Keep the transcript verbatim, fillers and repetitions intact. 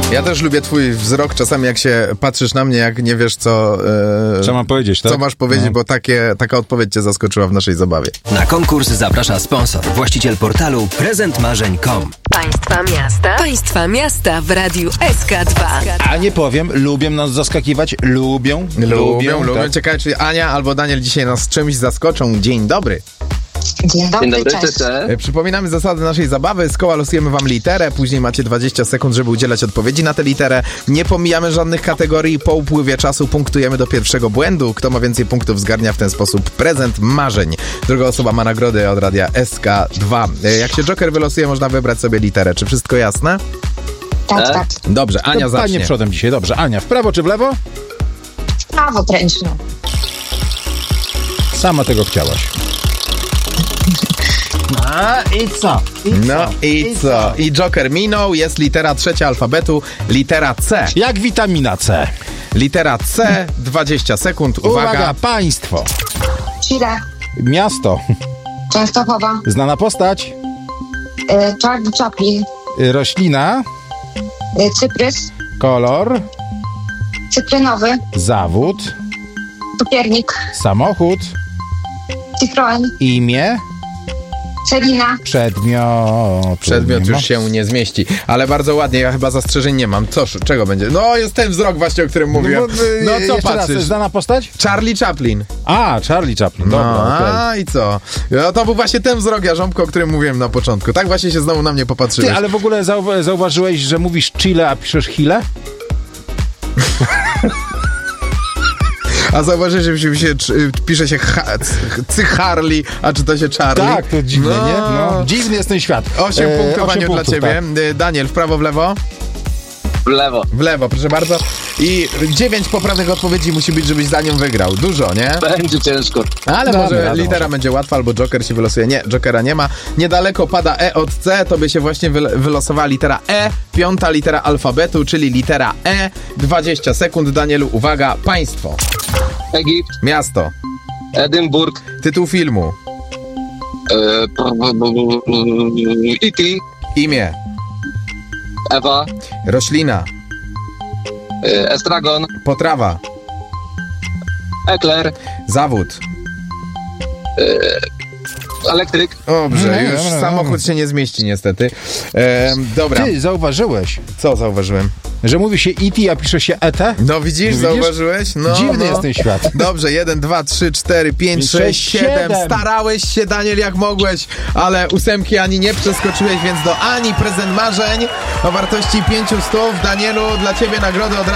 Ja też lubię twój wzrok czasami, jak się patrzysz na mnie, jak nie wiesz, co... E, co mam powiedzieć, tak? Co masz powiedzieć, no. bo takie, taka odpowiedź cię zaskoczyła w naszej zabawie. Na konkurs zaprasza sponsor, właściciel portalu prezent marzeń kropka com. Państwa miasta. Państwa miasta w Radiu S K dwa. A nie powiem, lubią nas zaskakiwać, lubią, Lubią, lubią. lubią. Tak. Ciekawe, czy Ania albo Daniel dzisiaj nas czymś zaskoczą. Dzień dobry. Dzień dobry, Dzień dobry, cześć. cześć. E, Przypominamy zasady naszej zabawy. Z koła losujemy wam literę, później macie dwadzieścia sekund, żeby udzielać odpowiedzi na tę literę. Nie pomijamy żadnych kategorii. Po upływie czasu punktujemy do pierwszego błędu. Kto ma więcej punktów, zgarnia w ten sposób prezent marzeń. Druga osoba ma nagrody od radia S K dwa. E, Jak się Joker wylosuje, można wybrać sobie literę. Czy wszystko jasne? Tak, tak. Dobrze, Ania To zacznie. panie przodem dzisiaj, dobrze. Ania, w prawo czy w lewo? Prawo kręć, no. Sama tego chciałaś. A i co? I No i co? I Joker minął. Jest litera trzecia alfabetu. Litera C. Jak witamina C. Litera C, dwadzieścia sekund. Uwaga. Uwaga, państwo. Chile, Miasto. Częstochowa, Znana postać. y, Charlie Chaplin, Y, Roślina. y, Cyprys, Kolor. cytrynowy, Zawód. cukiernik, Samochód. Citroen, Imię. Celina, Przedmiot. Przedmiot Nie ma. już się nie zmieści, ale bardzo ładnie, ja chyba zastrzeżeń nie mam. Co, czego będzie? No jest ten wzrok właśnie, o którym mówiłem. No, bo, y, No co jeszcze patrzysz? raz, znana postać? Charlie Chaplin. A, Charlie Chaplin, dobra, No, okej. a i co? No to był właśnie ten wzrok, jarząbko, o którym mówiłem na początku. Tak właśnie się znowu na mnie popatrzyłeś. Ty, ale w ogóle zauwa- zauważyłeś, że mówisz Chile, a piszesz Chile? A zauważysz, że się, się, czy- pisze się ha, c, Harley, a czyta się Charlie. Tak, to dziwne, No. nie? No, dziwny jest ten świat. Osiem E, punktów, osiem Aniu, dla punktów, ciebie. tak. Daniel, w prawo, w lewo? W lewo. W lewo, proszę bardzo. I dziewięć poprawnych odpowiedzi musi być, żebyś za nią wygrał. Dużo, nie? Będzie ciężko. Ale Damy może radę, litera może. będzie łatwa, albo Joker się wylosuje. Nie, Jokera nie ma. Niedaleko pada E od C, to by się właśnie wyl- wylosowała litera E, piąta litera alfabetu, czyli litera E. dwadzieścia sekund, Danielu, uwaga, państwo. Egipt, Miasto. Edynburg, Tytuł filmu. e, E T, Imię. Ewa, Roślina. e, Estragon, Potrawa. Ekler, Zawód. elektryk. Dobrze, No, już dobra, samochód dobra. się nie zmieści niestety. Ehm, dobra, Ty, zauważyłeś, co zauważyłem? że mówi się E T, a pisze się E T? No widzisz, Widzisz? zauważyłeś? No, Dziwny no. jest ten świat. Dobrze, jeden, dwa, trzy, cztery, pięć, Pięć, sześć, sześć, siedem. siedem. Starałeś się, Daniel, jak mogłeś, ale ósemki Ani nie przeskoczyłeś, więc do Ani prezent marzeń o wartości pięciuset. Danielu, dla ciebie nagrody od